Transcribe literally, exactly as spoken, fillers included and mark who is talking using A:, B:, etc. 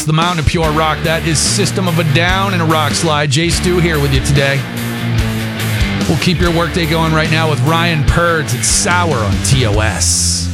A: across the mountain of pure rock. That is System of a Down and a Rock Slide. Jay Stu here with you today. We'll keep your workday going right now with Ryan Purds. It's Sour on T O S.